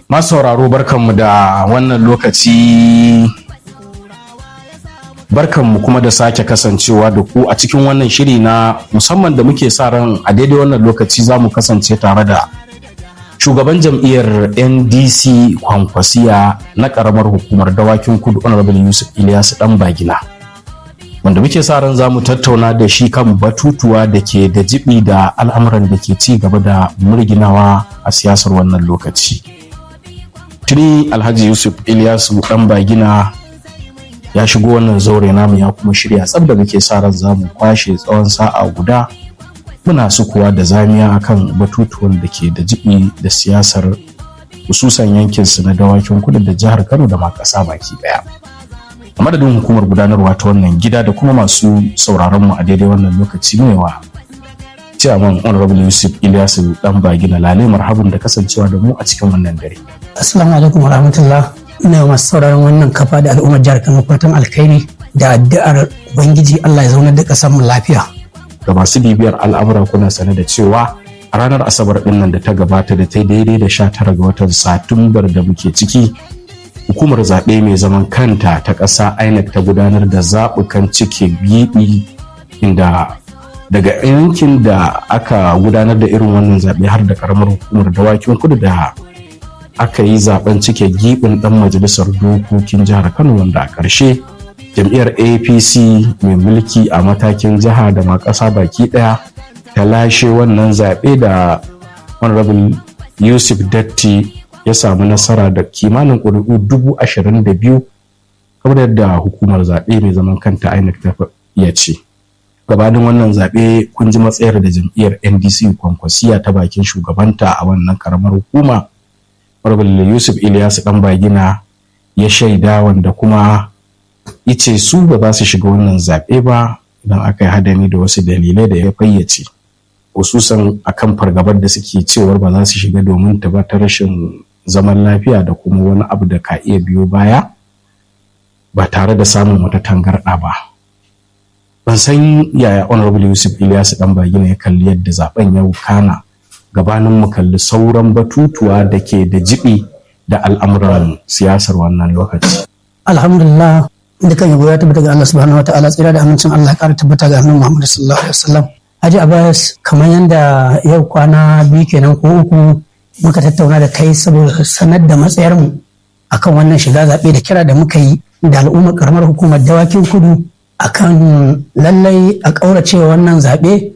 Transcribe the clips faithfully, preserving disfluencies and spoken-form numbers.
Masu sauraro barkanmu da wannan lokaci, barkanmu kuma da sake kasancewa da ku a cikin wannan shiri na musamman da muke sa ran a daidai wannan lokaci za mu kasance tare da shugaban jam'iyyar N D C Kwankwasiya na karamar hukumar Dawakin Kudu Honorable Yusuf Ilyasu Ɗanbagina, wanda muke sa ran za mu tattauna da shi kan batutuwa da ke da jibi da al'amuran da ke ci gaba da murginawa a siyasar wannan lokaci. Tuni Alhaji Yusuf Ilyasu Ɗanbagina ya shigo wannan zaure namu ya kuma shirya tsab da muke sa ran za mu kwashe tsawon sa'a guda muna sukuwa da zamiya akan batutuwan da ke da jibi da siyasar hususan yankinsu na Dawakin Kudu da jihar Kano da ma ƙasa baki daya. A madadin hukumar gudanarwa ta wannan gida da kuma masu sauraron mu a daidai wannan lokaci ne wa Chairman Honorable Yusuf Ilyasu Ɗanbagina lale marhabin da kasancewa da mu a cikin wannan dare. Assalamu alaikum wa rahmatullah. Ina masu sauraron wannan kafa da al'ummar jihar Kano fatan alkhairi da addu'ar Ubangiji Allah ya zaunar da ƙasar mu lafiya. Ga masu bibiyar al'amura kuna sane da cewa a ranar Asabar ɗin nan da ta gabata da ta daidai da sha tara ga watan Satumbar da muke ciki, hukumar zaɓe mai zaman kanta ta ƙasa I N E C ta gudanar da zaɓukan cike giɓi, inda daga yankin da aka gudanar da irin wannan zaɓe har da ƙaramar hukumar Dawakin Kudu da aka yi zaɓen cike giɓin ɗan majalisar dokokin jihar Kano, wanda a ƙarshe jam'iyyar A P C mai mulki a matakin jiha da ma ƙasa baki ɗaya ta lashe wannan zaɓe da Honorable Yusuf Datti ya samu nasara da kimanin ƙuri'u dubu ashirin da biyu, kamar yadda hukumar zaɓe mai zaman kanta I N E C ta iya ce. Gabanin wannan zaɓe kun ji matsayar da jam'iyyar N D C Kwankwasiya ta bakin shugabanta a wannan karamar hukuma Honorable Yusuf Ilyasu Ɗanbagina ya shaida, wanda kuma yace su ba za su shiga wannan zaɓe ba idan aka yi hadami da wasu dalilai da ya fayyace, hususan akan fargabar da suke cewar ba za su shiga domin ta ba ta rashin zaman lafiya da kuma wani abu da ka iya biyo baya ba tare da samun wata tangarɗa ba. Ban san yaya Honorable Yusuf Ilyasu Ɗanbagina ya kalli yadda zaben ya kana gabanin mu kalli sauran batutuwa da ke da jibi da al'amuran siyasar wannan lokaci. Alhamdulillah, dukan yabo ya tabbata ga Allah subhanahu wataala, tsira da amincin Allah ya ƙara tabbata ga annabi Muhammad sallallahu alaihi wasallam. Haji Abbas, kamar yanda yau kwana biyu kenan ko uku muka tattauna da kai saboda sanar da matsayar mu akan wannan shiga zaɓe da kira da muka yi da al'ummar karamar hukumar Dawakin Kudu akan lallai a ƙaurace wannan zaɓe.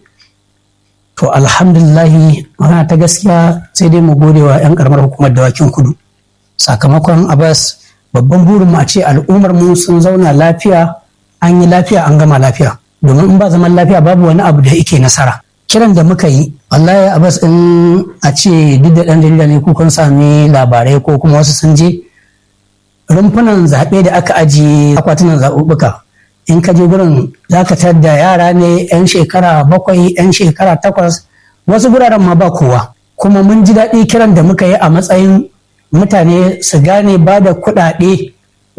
To alhamdulillahi, magana ta gaskiya sai dai mu gode wa 'yan karamar hukumar Dawakin Kudu. Sakamakon Abbas, babban burin mu a ce al'ummar mu sun zauna lafiya, an yi lafiya, an gama lafiya. Domin in ba zaman lafiya babu wani abu da yake nasara. Kiran da muka yi, wallahi Abbas, in a ce duk da ɗan jarida ne ko kun sami labarai ko kuma wasu sun je rumfunan zaɓe da aka ajiye akwatunan zaɓuɓɓuka. In ka je gurin za ka tar da yara ne 'yan shekara bakwai, 'yan shekara takwas, wasu guraren ma ba kowa. Kuma mun ji daɗi kiran da muka yi a matsayin mutane su gane ba da kuɗaɗe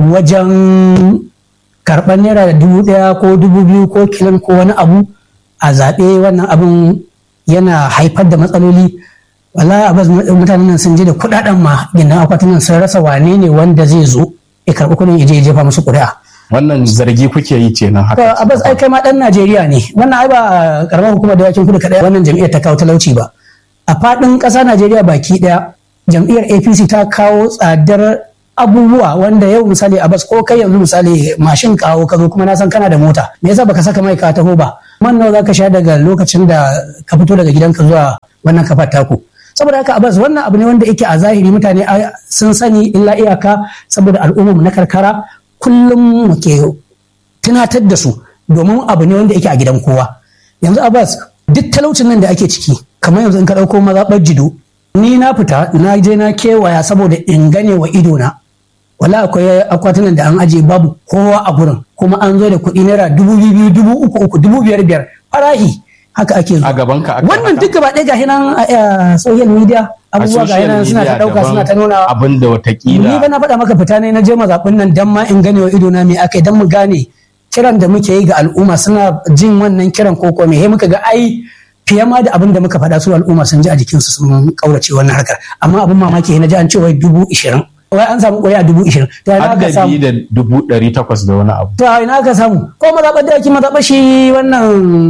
wajen karɓar naira da dubu ɗaya ko dubu biyu ko kilin ko wani abu a zaɓe. Wannan abin yana haifar da matsaloli. Wallahi Abbas, mutanen nan sun je da kuɗaɗen ma gina akwatunan sun rasa wane ne wanda zai zo ya karɓi kuɗin ya je ya jefa musu ƙuri'a. Wannan zargi kuke yi kenan haka? Abbas, ai kai ma dan Najeriya ne. Wannan ai ba karamar hukumar Dawakin Kudu kadai wannan jam'iyyar ta kawo talauci ba. A fadin ƙasa Najeriya baki daya jam'iyyar A P C ta kawo tsadar abubuwa wanda yau misali Abbas, ko kai yanzu misali mashin kawo ka zo kuma na san kana da mota, me yasa baka saka mai ka taho ba? Man nawa zaka sha daga lokacin da ka fito daga gidanka zuwa wannan kafar taku? Saboda haka Abbas, wannan abu ne wanda yake a zahiri mutane sun sani, illa iyaka saboda al'ummar mu na karkara kullum muke tunatar da su, domin abu ne wanda yake a gidan kowa. Yanzu Abbas, duk talaucin nan da ake ciki, kamar yanzu in ka ɗauko mazaɓar Jido, ni na fita na je na kewaya saboda in gane wa idona, wala akwai akwatunan da an aje babu kowa a gurin, kuma an zo da kuɗi naira dubu biyu, dubu uku uku, dubu biyar biyar, farahi haka ake zuwa. A gaban ka wannan duk gaba ɗaya gashi nan a social media, abubuwa ga yana suna ta ɗauka suna ta nuna abin da watakila. Ni ba na faɗa maka fita ne na je mazaɓin nan dan ma in gane wa idona me aka yi, dan mu gane kiran da muke yi ga al'umma suna jin wannan kiran koko me muka ga ai fiye ma da abin da muka faɗa su al'umma sun ji a jikinsu sun kaurace wannan harkar. Amma abin mamaki na ji an ce wai dubu ishirin wai an samu ƙuri'a dubu ishirin. To ina ka samu da dubu ɗari takwas da wani abu. To ina ka samu ko mazaɓar da ake mazaɓar shi wannan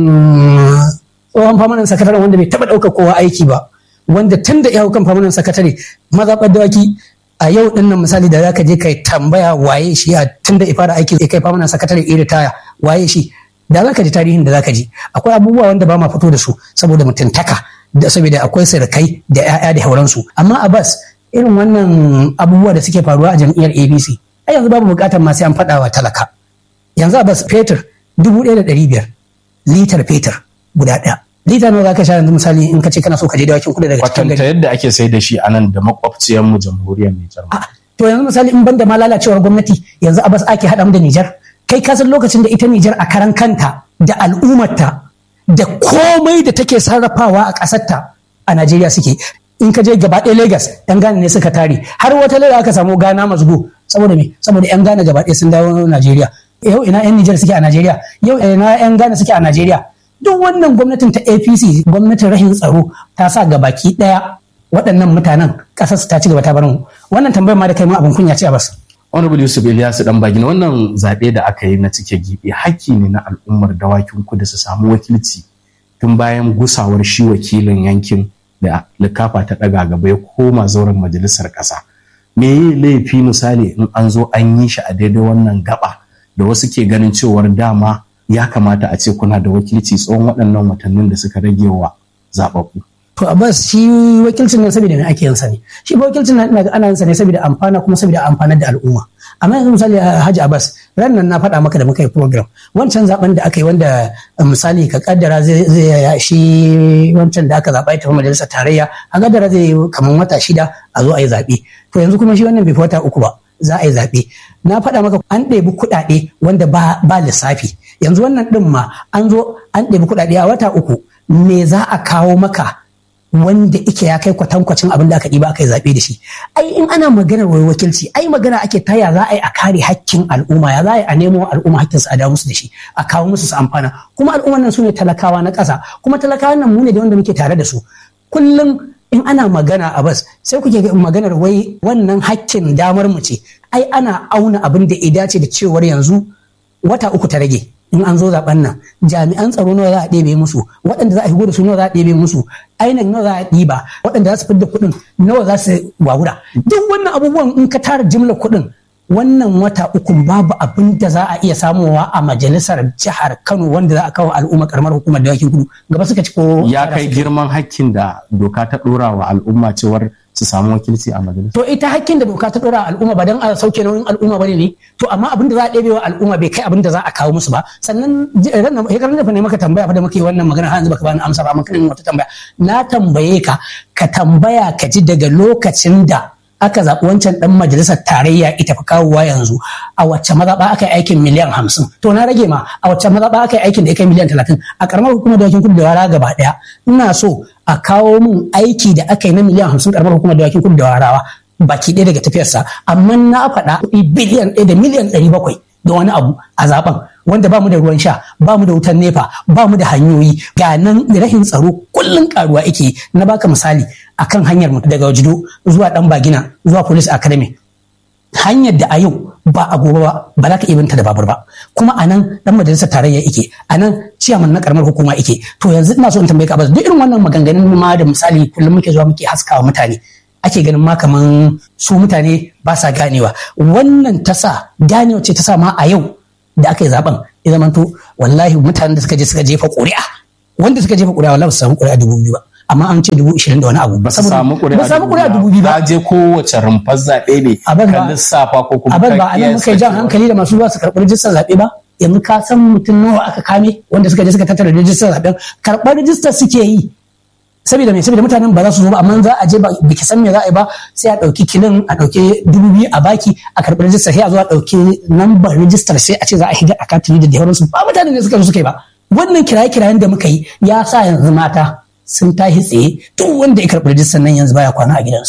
tsohon famanan sakataren wanda bai taɓa ɗaukar kowa aiki ba, wanda tun da ya hau kan famanan sakatare mazaɓar dawaki a yau ɗin nan misali da za ka je kai tambaya waye shi a tun da ya fara aiki ya kai famanan sakatare iri taya waye shi, da za ka ji tarihin da za ka ji akwai abubuwa wanda ba ma fito da su saboda mutuntaka da saboda akwai sirkai da 'ya'ya da hauransu. Amma Abbas irin wannan abubuwa da suke faruwa a jam'iyyar A B C ai yanzu babu bukatar ma sai an faɗa wa talaka. Yanzu Abbas fetur dubu ɗaya da ɗari biyar litar fetur guda ɗaya. Lita nawa za ka sha yanzu misali in ka ce kana so ka je dawakin kudu daga cikin gari. Kwatanta yadda ake sai da shi a nan da makwabciyar mu jamhuriyar Nijar. To yanzu misali in ban da ma lalacewar gwamnati yanzu Abbas ake haɗa mu da Nijar. Kai ka san lokacin da ita Nijar a karan kanta da al'ummarta da komai da take sarrafawa a ƙasarta a Najeriya suke. In ka je gaba ɗaya Lagos yan Ghana ne suka tare har wata leda aka samu Ghana mazgo saboda me saboda yan Ghana gaba ɗaya sun dawo Najeriya. Yau ina yan Nijar suke a Najeriya, yau ina yan Ghana suke a Najeriya. Duk wannan gwamnatin ta A P C gwamnatin rahin tsaro ta sa gabaki ɗaya waɗannan mutanen ƙasar su ta ci gaba ta bar mu. Wannan tambayar ma da kai ma abin kunya ce a bas. Honorable Yusuf Ilyasu dan bagina wannan zaɓe da aka yi na cike gibi haƙƙi ne na al'ummar dawakin kudu su samu wakilci tun bayan gusawar shi wakilin yankin da likafa ta ɗaga gaba ya koma zauren majalisar ƙasa. Me yi laifi misali in an zo an yi shi a daidai wannan gaba da wasu ke ganin cewar dama ya kamata a ce kuna da wakilci tsawon waɗannan watannin da suka rage wa zaɓaɓɓu. To Abbas shi wakilcin nan saboda me ake yin sa ne? Shi ba wakilcin nan ina ga ana yin sa ne saboda amfana kuma saboda amfanar da al'umma. Amma yanzu misali Haji Abbas ran nan na faɗa maka da muka yi program wancan zaben da aka yi wanda misali ka kaddara zai zai shi wancan da aka zaɓa ita majalisar tarayya a kaddara zai kamar wata shida a zo a yi zaɓe. To yanzu kuma shi wannan bai fi wata uku ba za a yi zaɓe. Na faɗa maka an ɗebi kuɗaɗe wanda ba ba lissafi. Yanzu wannan ɗin ma an zo an ɗebi kuɗaɗe a wata uku me za a kawo maka wanda ike ya kai kwatankwacin abin da aka ɗiba aka yi zaɓe da shi. Ai in ana maganar wai wakilci ai magana ake ta ya za a yi a kare hakkin al'umma ya za a yi a nemo al'umma hakkin su a dawo musu da shi a kawo musu su amfana kuma al'umman nan su ne talakawa na ƙasa kuma talakawan nan mu ne da wanda muke tare da su kullum in ana magana a bas sai kuke maganar wai wannan hakkin damar mu ce ai ana auna abin da ya dace da cewar yanzu wata uku ta rage in an zo zaben nan jami'an tsaro nawa za a ɗebe musu waɗanda za a shigo da su nawa za a ɗebe musu ainihin nawa za a ɗiba waɗanda za su fidda kuɗin nawa za su wawura duk wannan abubuwan in ka tara jimlar kuɗin wannan wata uku babu abin da za a iya samuwa a majalisar jihar Kano wanda za a kawo al'umma karamar hukumar dawakin kudu gaba suka ci ko ya kai girman hakkin da doka ta ɗora wa al'umma cewar su samu wakilci a majalisa. To ita hakkin da doka ta ɗora al'umma ba don a sauke nauyin al'umma bane ne to amma abin da za a ɗebe wa al'umma bai kai abin da za a kawo musu ba sannan shekarar da fa ne maka tambaya fa da muke wannan magana har yanzu baka bani amsa ba maka wata tambaya na tambaye ka ka tambaya ka ji daga lokacin da aka zaɓi wancan ɗan majalisar tarayya ita fi kawowa yanzu a wacce mazaɓa aka yi aikin miliyan hamsin to na rage ma a wacce mazaɓa aka yi aikin da ya kai miliyan talatin a ƙaramar hukumar dawakin kudu da wara gaba ɗaya ina so a kawo min aiki da aka yi na miliyan hamsin ƙaramar hukumar dawakin kudu da warawa baki ɗaya daga tafiyarsa amma na faɗa kuɗi biliyan ɗaya da miliyan ɗari bakwai da wani abu a zaɓen wanda ba mu da ruwan sha ba mu da wutan nefa ba mu da hanyoyi ga nan rahin tsaro kullum karuwa yake na baka misali akan hanyar mu daga Wajido zuwa dan Bagina zuwa Police Academy hanyar da a yau ba a gobe ba ba za ka iya binta da babur ba kuma a nan dan majalisar tarayya yake a nan ciyaman na karamar hukuma yake to yanzu ina so in tambaye ka ba duk irin wannan maganganun ma da misali kullum muke zuwa muke haskawa mutane ake ganin ma kaman su mutane ba sa ganewa wannan ta sa ganewa ce ta sa ma a yau da aka yi zaben ya zamanto wallahi mutanen da suka je suka jefa ƙuri'a wanda suka jefa ƙuri'a wallahi ba su samu ƙuri'a dubu biyu ba amma an ce dubu ishirin da wani abu ba su samu ƙuri'a dubu biyu ba je kowace rumfar zaɓe ne kan lissafa ko kuma abin ba a nan muka yi jan hankali da masu zuwa su karɓi rijistar zaɓe ba yanzu ka san mutum nawa aka kame wanda suka je suka tattara rijistar zaɓen karɓar rijistar suke yi saboda mai saboda mutanen ba za su zo ba amma za a je ba biki san me za a yi ba sai a ɗauki kilin a ɗauki dubu biyu a baki a karɓi rijistar sai a zo a ɗauki lambar rijistar sai a ce za a higa a katin da sauransu ba mutanen ne suka zo suka yi ba wannan kiraye-kirayen da muka yi ya sa yanzu mata sun tashi tsaye duk wanda ya karɓi rijistar nan yanzu baya kwana a gidansa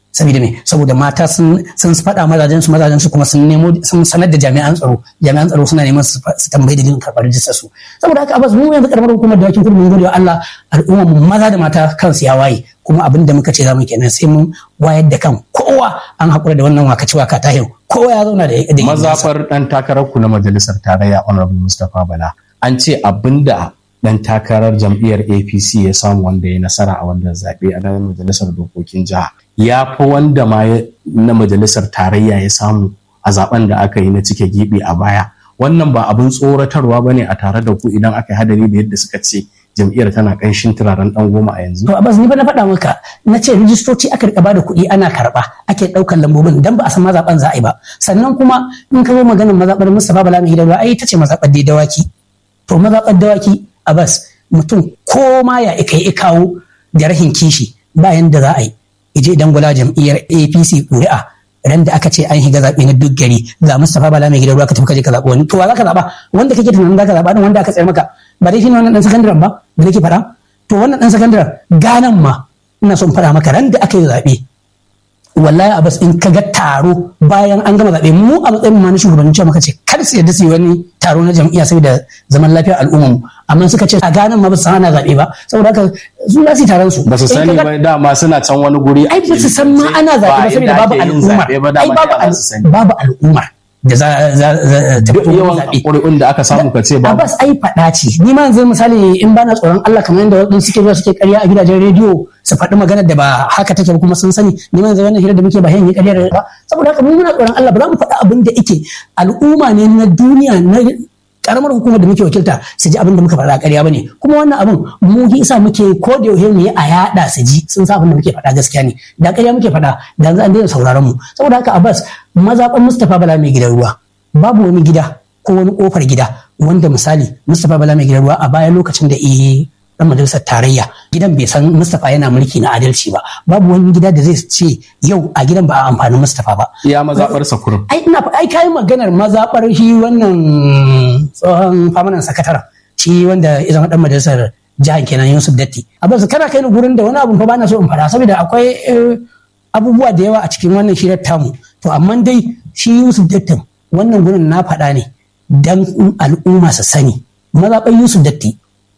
saboda me saboda mata sun sun faɗa mazajen su mazajen su kuma sun nemo sun sanar da jami'an tsaro jami'an tsaro suna neman su tambayi da jin karɓar rijistar su saboda haka Abbas mu yanzu karamar hukumar dawakin kudu mun gode wa Allah al'umma mu maza da mata kansu ya waye kuma abin da muka ce zamu kenan sai mun wayar da kan kowa an hakura da wannan wakaci waka ta yau kowa ya zauna da da mazafar dan takarar ku na majalisar tarayya Honorable Mustapha Bala an ce abinda dan takarar jam'iyyar A P C ya samu wanda ya nasara a wannan zaɓe a nan majalisar dokokin jiha ya fi wanda ma na majalisar tarayya ya samu a zaben da aka yi na cike gibi a baya wannan ba abin tsoratarwa ba ne a tare da ku idan aka yi hadari da yadda suka ce jam'iyyar tana ƙanshin turaren ɗan goma a yanzu. To Abbas ni ba na faɗa maka na ce rijistoci aka rika bada kuɗi ana karɓa ake ɗaukar lambobin dan ba a san mazaɓan za a yi ba sannan kuma in ka zo maganar mazaɓar Mustapha Bala mai gidan ai ita ce mazaɓar dai dawaki to mazaɓar dawaki Abbas mutum ko ma ya kai kawo da rahin kishi bayan da za a yi ije dangula jam'iyyar A P C ƙuri'a ran da aka ce an shiga zaɓe na duk gari ga Mustapha Bala mai gidan ruwa ka tafi kaje ka zaɓi wani to wa za ka zaɓa wanda kake tunanin za ka zaɓa din wanda aka tsayar maka ba dai shi ne wannan ɗan sakandaren ba da nake faɗa to wannan ɗan sakandaren ganan ma ina son faɗa maka ran da aka yi zaɓe wallahi Abbas in ka ga taro bayan an gama zaɓe mu a matsayin ma na shugabannin cewa muka ce kar su yadda su yi wani taro na jam'iyya saboda zaman lafiyar al'ummar mu amma suka ce a ganan ma ba su san ana zaɓe ba saboda haka su za su yi taron su ba su sani ba dama suna can wani guri ai ba su san ma ana zaɓe ba saboda babu al'umma ai babu al'umma da za ta fito yawan ƙuri'un da aka samu ka ce ba Abbas ai faɗa ce ni ma yanzu misali in bana tsoron Allah kamar yadda wadansu suke zuwa suke ƙarya a gidajen rediyo su faɗi maganar da ba haka take ba kuma sun sani ni ma yanzu wannan hira da muke ba yi ƙarya ba saboda haka mu muna tsoron Allah ba za mu faɗa abin da yake al'umma ne na duniya na karamar hukumar da muke wakilta su ji abin da muka faɗa ƙarya bane kuma wannan abin mu isa muke ko da yaushe mu yi a yaɗa su ji sun sa abin da muke faɗa gaskiya ne da ƙarya muke faɗa da yanzu an daina sauraron mu saboda haka Abbas mazaɓan Mustapha Bala mai gidan ruwa babu wani gida ko wani ƙofar gida wanda misali Mustapha Bala mai gidan ruwa a baya lokacin da eh dan majalisar tarayya gidan bai san Mustapha yana mulki na adalci ba babu wani gida da zai ce yau a gidan ba a amfani Mustapha ba ya mazaɓar sa kurum ai ina ai kai maganar mazaɓar shi wannan tsohon famanan sakataren shi wanda ya zama dan majalisar jihar kenan Yusuf Datti Abbas kana kai ni gurin da wani abu fa bana so in fara saboda akwai abubuwa da yawa a cikin wannan shirar tamu to amma dai shi Yusuf Dattin wannan gurin na faɗa ne dan al'umma su sani mazaɓar Yusuf Datti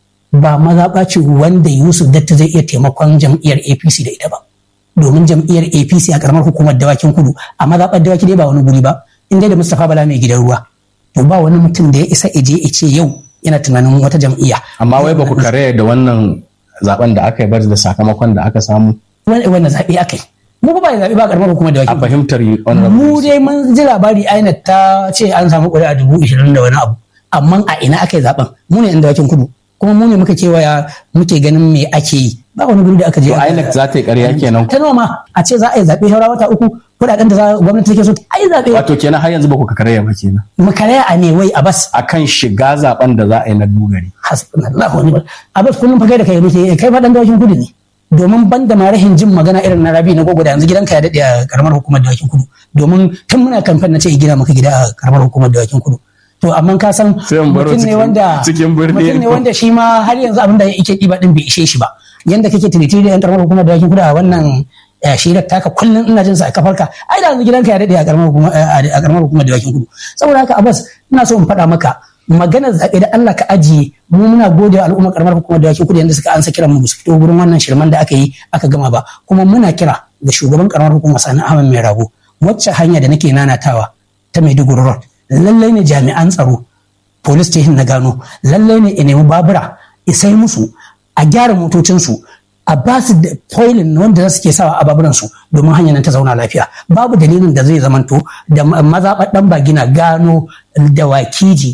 ba mazaɓa ce wanda Yusuf Datti zai iya taimakon jam'iyyar A P C da ita ba domin jam'iyyar A P C a karamar hukumar dawakin kudu a mazaɓar dawaki dai ba wani guri ba inda da Mustapha Bala mai gidan ruwa to ba wani mutum da ya isa ije ya ce yau yana tunanin wata jam'iyya amma wai ba ku kare da wannan zaben da aka yi bar da sakamakon da aka samu wannan zaɓe aka yi mu ba zaɓe ba karamar hukumar dawakin a fahimtar mu dai mun ji labari aina ta ce an samu ƙuri'a dubu ishirin da wani abu amma a ina aka yi zaben mu ne yan dawakin kudu kuma mu ne muka kewaya muke ganin me ake yi ba wani guri da aka je to I N E C za ta yi ƙarya kenan ta noma a ce za a yi zaɓe saura wata uku kuɗaɗen da za gwamnati take so a yi zaɓe wato kenan har yanzu ba ku karaya ba kenan mu karaya a ne wai a bas akan shiga zaben da za a yi na dogari hasbunallahu wa ni'mal a bas kullum fa kai da kai muke kai fa dan dawakin kudu ne domin ban da ma rahin jin magana irin na Rabi na gogo da yanzu gidanka ya daɗe a karamar hukumar dawakin kudu domin tun muna kamfen na ce gina maka gida a karamar hukumar dawakin kudu to amma ka san mutum ne wanda mutum ne wanda shi ma har yanzu abin da yake ɗiba din bai ishe shi ba yanda kake tiritiri da yan karamar hukumar dawakin kudu a wannan shirar taka kullum ina jin sa a kafarka ai da yanzu gidanka ya daɗe a karamar hukumar a karamar hukumar dawakin kudu saboda haka Abbas ina so in faɗa maka maganar zaɓe da Allah ka ajiye mu muna gode wa al'ummar karamar hukumar dawakin kudu yanda suka ansa kiran mu su fito gurin wannan shirman da aka yi aka gama ba kuma muna kira ga shugaban karamar hukumar Sani Ahmed Mai Rago wacce hanya da nake nanatawa ta Maiduguri Road lallai ne jami'an tsaro police station na gano lallai ne in nemi babura isai musu a gyara motocinsu a ba su da toilin wanda za su ke sawa a baburansu domin hanyar nan ta zauna lafiya babu dalilin da zai zamanto da mazaɓar ɗan bagina gano da wakiji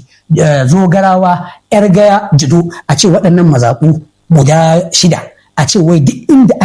zogarawa yar gaya jido a ce waɗannan mazaɓu guda shida a ce wai duk inda